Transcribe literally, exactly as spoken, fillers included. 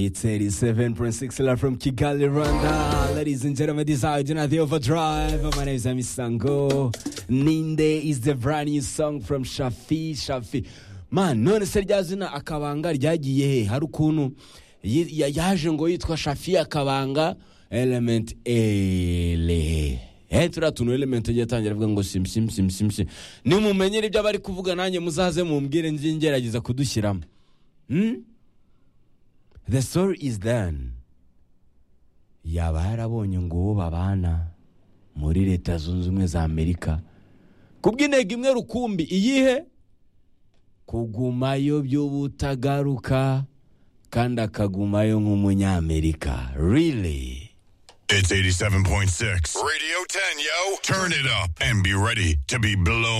It's eighty-seven point six live from Kigali, Rwanda. Ladies and gentlemen, this is how you do the overdrive. My name is Ami Sango. Ninde is the brand new song from Shafi. Shafi. Man, none se ryazina akabanga ryagiye he? Hari ukuntu yaje ngo yitwa Shafi akabanga element ele. Eh turatuno element yatangira avuga ngo sim sim sim sim sim. Ni mumenyere ibyo bari kuvuga nanjye muzaze mumbwire nzingerageza kudushyiramo. Hmm? The story is done. Yaba yarabonye ngo babana muri leta zunze ubumwe za Amerika. Kubw'intego imwe rukumbi iyihe? Kugumayo by'ubutagaruka kandi akagumayo nk'umunyamerika. Really? It's eighty-seven point six. Radio ten, yo. Turn it up and be ready to be blown.